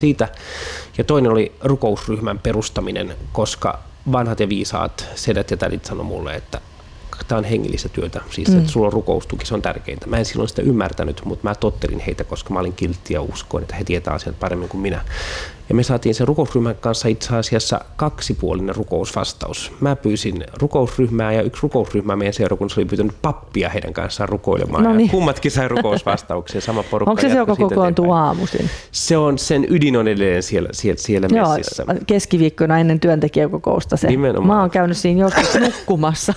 siitä. Ja toinen oli rukousryhmän perustaminen, koska vanhat ja viisaat sedät ja tädit sanoi mulle, että tämä on hengellistä työtä, siis että sulla on rukoustuki, se on tärkeintä. Mä en silloin sitä ymmärtänyt, mutta mä tottelin heitä, koska mä olin kiltti ja uskoin, että he tietää asiat paremmin kuin minä. Ja me saatiin sen rukousryhmän kanssa itse asiassa kaksipuolinen rukousvastaus. Mä pyysin rukousryhmää ja yksi rukousryhmä meidän seurakunnassa oli pyytänyt pappia heidän kanssaan rukoilemaan. No niin. Ja kummatkin sai rukousvastauksia, sama porukka. Onko se joka kokoontuu aamuisin? Se on, sen ydin on edelleen siellä messissä. Joo, keskiviikkona ennen työntekijäkokousta se. Nimenomaan. Mä oon käynyt siinä joskus nukkumassa.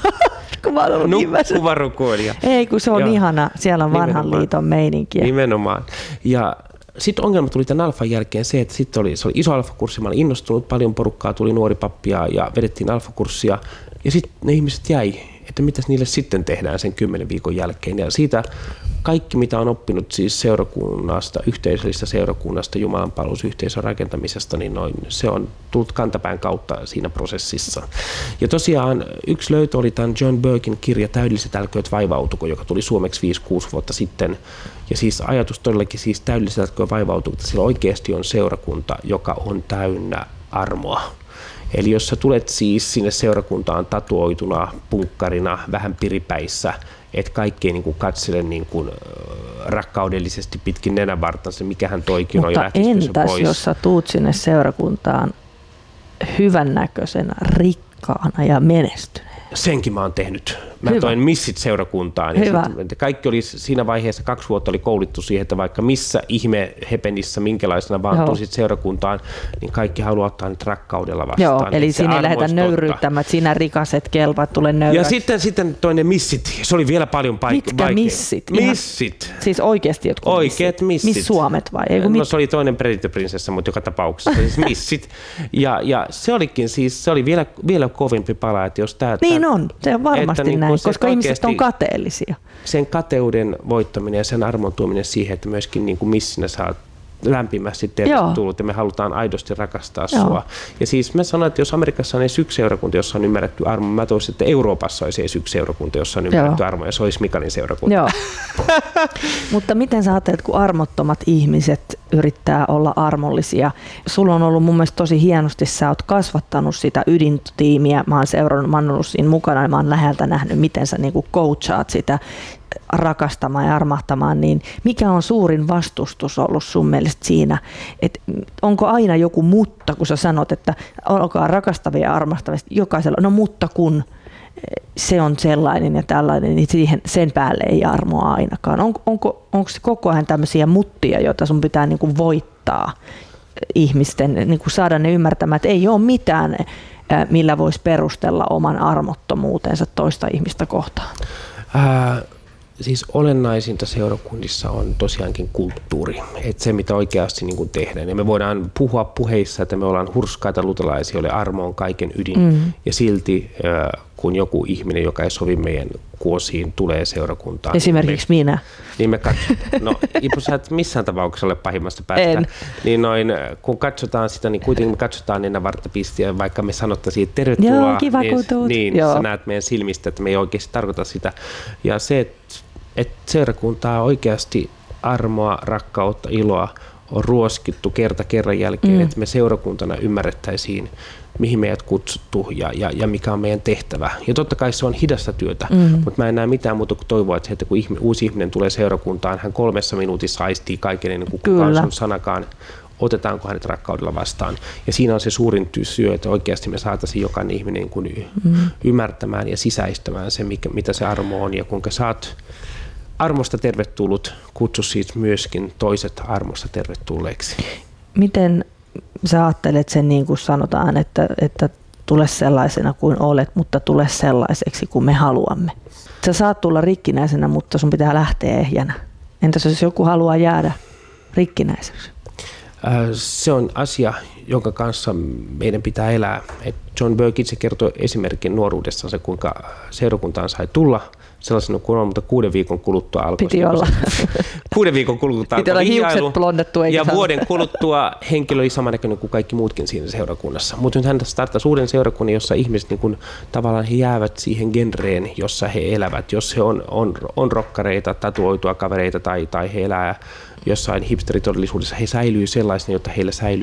Nukkuva rukoilija. Ei, kun se on ihana. Siellä on vanhan liiton meininkiä. Nimenomaan. Ja sitten ongelma tuli tämän alfan jälkeen se, että se oli iso alfakurssi. Mä olin innostunut, paljon porukkaa, tuli nuori pappia ja vedettiin alfakurssia. Ja sitten ne ihmiset jäi, että mitäs niille sitten tehdään sen 10 viikon jälkeen. Ja siitä kaikki, mitä on oppinut siis seurakunnasta, yhteisöllisestä seurakunnasta, jumalanpalvelusyhteisön rakentamisesta, niin se on tullut kantapään kautta siinä prosessissa. Ja tosiaan yksi löytö oli tämän John Burkin kirja Täydelliset älkööt vaivautuko, joka tuli suomeksi 5-6 vuotta sitten. Ja siis ajatus todellakin siis täydelliset älkööt vaivautuko, että sillä oikeasti on seurakunta, joka on täynnä armoa. Eli jos sä tulet siis sinne seurakuntaan tatuoituna, punkkarina, vähän piripäissä, et kaikki ei niin kuin katsele niin kuin rakkaudellisesti pitkin nenävartansa, mikähän toikin on. Mutta entäs jos sä tuut sinne seurakuntaan hyvännäköisenä, rikkaana ja menestyneenä? Senkin mä oon tehnyt. Mä toin missit seurakuntaan. Ja kaikki oli siinä vaiheessa, 2 vuotta oli koulittu siihen, että vaikka missä ihme hepenissä, minkälaisena vaan tulisit seurakuntaan, niin kaikki haluaa ottaa nyt rakkaudella vastaan. Joo, eli sinne ei lähdetä nöyryyttämään, että sinä rikaset kelpat, tule nöyräksi. Ja sitten toinen missit, se oli vielä paljon Mitkä missit? Missit. Siis oikeasti jotkut oikeat missit. Miss Suomet vai? No se oli toinen perintöprinsessa, mutta joka tapauksessa siis missit. Ja se olikin siis, se oli vielä kovempi pala, että jos tämä... Niin on, se on varmasti näin, koska ihmiset on kateellisia. Sen kateuden voittaminen ja sen armon tuominen siihen, että myöskin niin kuin missinä saat lämpimästi tervetullut ja me halutaan aidosti rakastaa sua. Ja siis mä sanoin, että jos Amerikassa on edes yksi seurakunta, jossa on ymmärretty armo, mä toivoisin, että Euroopassa olisi edes yksi seurakunta, jossa on ymmärretty armo ja se olisi Mikanin seurakunta. Joo. Mutta miten sä ajattelet, kun armottomat ihmiset yrittää olla armollisia? Sulla on ollut mun mielestä tosi hienosti, sä oot kasvattanut sitä ydintiimiä, mä oon seurannut, mä oon ollut siinä mukana ja mä oon läheltä nähnyt, miten sä niinku coachaat sitä rakastamaan ja armahtamaan, niin mikä on suurin vastustus ollut sun mielestä siinä, että onko aina joku mutta, kun sä sanot, että olkaa rakastavia ja armastavia, jokaisella, no mutta kun se on sellainen ja tällainen, niin sen päälle ei armoa ainakaan. Onko se koko ajan tämmöisiä muttia, joita sun pitää niin kuin voittaa ihmisten, niin kuin saada ne ymmärtämään, että ei ole mitään, millä voisi perustella oman armottomuutensa toista ihmistä kohtaan? Siis olennaisinta seurakunnissa on tosiaankin kulttuuri, että se mitä oikeasti niin kuin tehdään. Ja me voidaan puhua puheissa, että me ollaan hurskaita luterilaisia, joille armo on kaiken ydin. Ja silti kun joku ihminen, joka ei sovi meidän kuosiin, tulee seurakuntaan. Esimerkiksi minä. Niin me no sä et missään tapauksessa ole pahimmasta päästä. Niin kun katsotaan sitä, niin kuitenkin me katsotaan nenävarttapistiä, vaikka me sanottaisiin tervetuloa. Joo, kiva kun tuut. Niin sä näet meidän silmistä, että me ei oikeasti tarkoita sitä. Ja se, että seurakuntaa oikeasti armoa, rakkautta, iloa on ruoskittu kerran jälkeen, että me seurakuntana ymmärrettäisiin, mihin meidät kutsuttu ja mikä on meidän tehtävä. Ja totta kai se on hidasta työtä, mutta mä en näe mitään muuta kuin toivoa, että kun uusi ihminen tulee seurakuntaan, hän 3 minuutissa aistii kaiken ennen kuin kukaan sun sanakaan, otetaanko hänet rakkaudella vastaan. Ja siinä on se suurin syy, että oikeasti me saataisiin jokainen ihminen ymmärtämään ja sisäistämään se, mitä se armo on ja kuinka saat armosta tervetullut, kutsu siis myöskin toiset armosta tervetulleeksi. Miten sä ajattelet sen, niin kuin sanotaan, että tule sellaisena kuin olet, mutta tule sellaiseksi kuin me haluamme? Sä saat tulla rikkinäisenä, mutta sun pitää lähteä ehjänä. Entäs jos joku haluaa jäädä rikkinäiseksi? Se on asia, jonka kanssa meidän pitää elää. John Burke itse kertoi esimerkin nuoruudessansa, kuinka seurakuntaan sai tulla. sellaisena kuin on, mutta 6 viikon kuluttua alkoi. Piti olla. 6 viikon kuluttua alkoi vihjailu. Ja vuoden kuluttua henkilö oli samannäköinen kuin kaikki muutkin siinä seurakunnassa. Mutta nyt hän starttasi uuden seurakunnan, jossa ihmiset niin kun, tavallaan he jäävät siihen genreen, jossa he elävät. Jos he on rokkareita, tatuoitua kavereita tai he elää jossain hipsteritodellisuudessa, he säilyy sellaisena, jotta heillä säilyy